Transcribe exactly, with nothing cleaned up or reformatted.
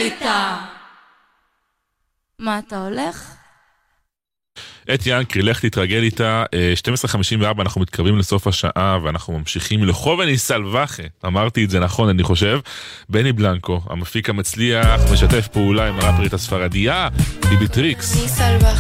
איתה. מה, אתה הולך? את ינקרי, לך תתרגל איתה. שתים עשרה חמישים וארבע, אנחנו מתקרבים לסוף השעה, ואנחנו ממשיכים לחובן יסלווחה. אמרתי את זה נכון, אני חושב. בני בלנקו, המפיק המצליח, משתף פעולה עם הראפרית הספרדיה, ביבי טריקס. יסלווחה.